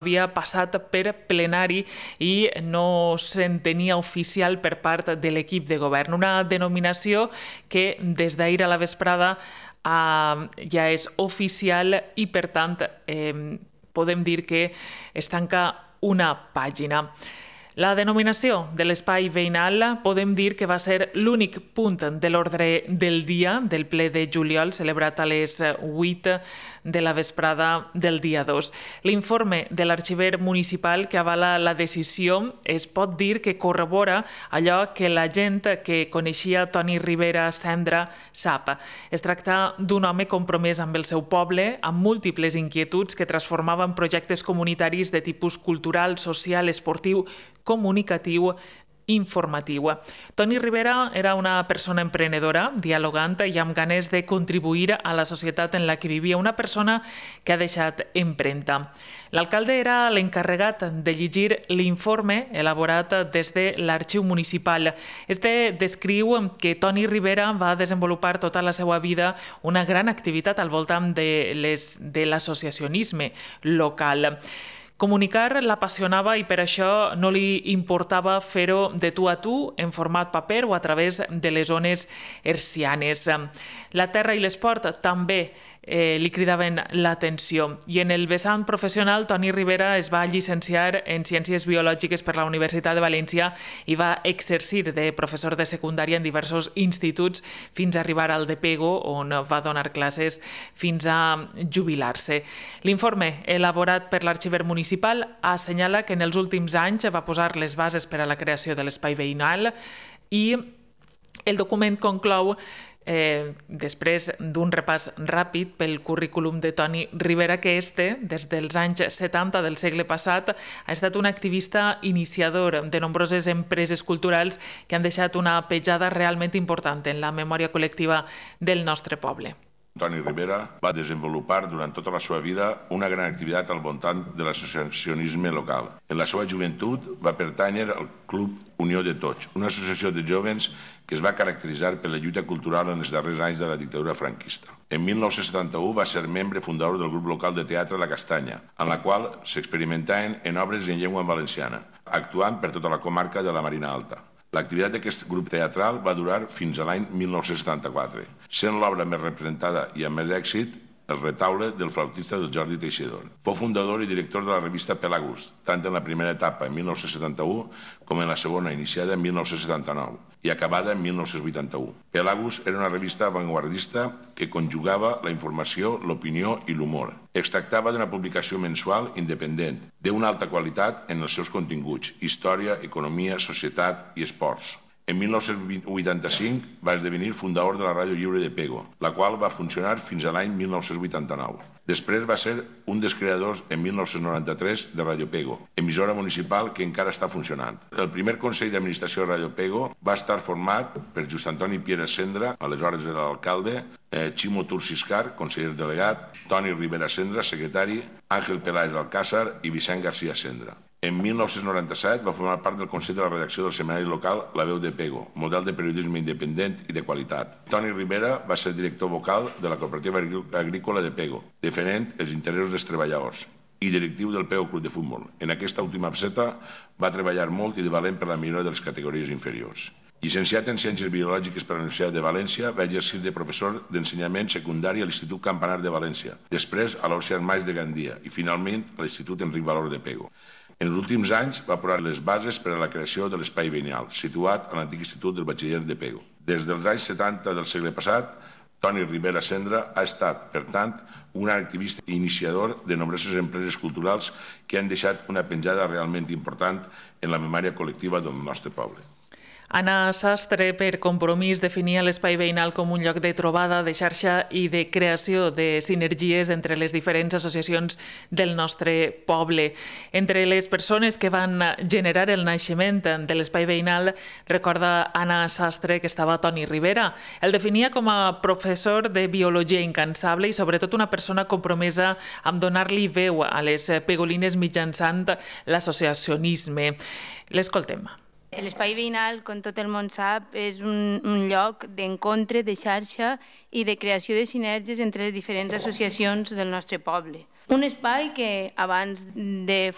havia passat per plenari i no s'entenia oficial per part de l'equip de govern. Una denominació que des d'ahir a la vesprada ja és oficial i, per tant, podem dir que es tanca una pàgina. La denominació de l'espai veïnal podem dir que va ser l'únic punt de l'ordre del dia del ple de juliol celebrat a les 8 de la vesprada del dia 2. L'informe de l'arxiver municipal que avala la decisió es pot dir que corrobora allò que la gent que coneixia Toni Ribera Cendra sap. Es tracta d'un home compromès amb el seu poble, amb múltiples inquietuds que transformava en projectes comunitaris de tipus cultural, social, esportiu, comunicatiu, informatiu. Toni Ribera era una persona emprenedora, dialogant i amb ganes de contribuir a la societat en la que vivia, una persona que ha deixat empremta. L'alcalde era l'encarregat de llegir l'informe elaborat des de l'arxiu municipal. Este descriu que Toni Ribera va desenvolupar tota la seva vida una gran activitat al voltant de l'associacionisme local. Comunicar l'apassionava i per això no li importava fer-ho de tu a tu, en format paper o a través de les ones hertzianes. La terra i l'esport també li cridaven l'atenció. I en el vessant professional, Toni Ribera es va llicenciar en Ciències Biològiques per la Universitat de València i va exercir de professor de secundària en diversos instituts fins a arribar al de Pego, on va donar classes fins a jubilar-se. L'informe elaborat per l'arxiver municipal assenyala que en els últims anys va posar les bases per a la creació de l'espai veïnal i el document conclou després d'un repàs ràpid pel currículum de Toni Ribera que des dels anys 70 del segle passat, ha estat un activista iniciador de nombroses empreses culturals que han deixat una petjada realment important en la memòria col·lectiva del nostre poble. Toni Ribera va desenvolupar durant tota la seva vida una gran activitat al voltant de l'associacionisme local. En la seva joventut va pertànyer al Club Unió de Tots, una associació de jovens que es va caracteritzar per la lluita cultural en els darrers anys de la dictadura franquista. En 1971 va ser membre fundador del grup local de teatre La Castanya, en la qual s'experimentaven en obres en llengua valenciana, actuant per tota la comarca de la Marina Alta. L'activitat d'aquest grup teatral va durar fins a l'any 1974, sent l'obra més representada i amb més èxit el retaule del flautista del Jordi Teixidor. Fou fundador i director de la revista Pelagus, tant en la primera etapa, en 1971, com en la segona, iniciada en 1979 i acabada en 1981. Pelagus era una revista avantguardista que conjugava la informació, l'opinió i l'humor. Es tractava d'una publicació mensual independent, d'una alta qualitat en els seus continguts, història, economia, societat i esports. En 1985 va esdevenir fundador de la Ràdio Lliure de Pego, la qual va funcionar fins a l'any 1989. Després va ser un dels creadors en 1993 de Ràdio Pego, emissora municipal que encara està funcionant. El primer Consell d'Administració de Ràdio Pego va estar format per Just Antoni Piera Cendra, aleshores era l'alcalde, Ximo Tursiscar, conseller delegat, Toni Ribera Cendra, secretari, Àngel Peláez Alcázar i Vicent García Cendra. En 1997 va formar part del Consell de la redacció del setmanari local La Veu de Pego, model de periodisme independent i de qualitat. Toni Ribera va ser director vocal de la Cooperativa Agrícola de Pego, defendent els interessos dels treballadors, i directiu del Pego Club de Futbol. En aquesta última faceta va treballar molt i de valent per la millora de les categories inferiors. Llicenciat en Ciències Biològiques per la Universitat de València, va exercir de professor d'ensenyament secundari a l'Institut Campanar de València, després a l'Ocean Mais de Gandia i finalment a l'Institut Enric Valor de Pego. En els últims anys va posar les bases per a la creació de l'espai veïnal, situat a l'antic Institut del Batxiller de Pego. Des dels anys 70 del segle passat, Toni Ribera Cendra ha estat, per tant, un activista iniciador de nombroses empreses culturals que han deixat una penjada realment important en la memòria col·lectiva del nostre poble. Anna Sastre, per compromís, definia l'espai veïnal com un lloc de trobada, de xarxa i de creació de sinergies entre les diferents associacions del nostre poble. Entre les persones que van generar el naixement de l'espai veïnal, recorda Anna Sastre que estava Toni Ribera. El definia com a professor de biologia incansable i sobretot una persona compromesa amb donar-li veu a les pegolines mitjançant l'associacionisme. L'escoltem. L'espai veïnal, com tot el món sap, és un lloc d'encontre, de xarxa i de creació de sinergies entre les diferents associacions del nostre poble. Un espai que abans de